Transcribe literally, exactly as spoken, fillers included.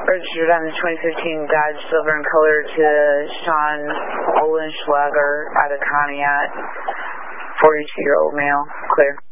Registered on the twenty fifteen Dodge Silver in color to Sean Olenschlager out of Conneaut, forty-two-year-old male. Clear.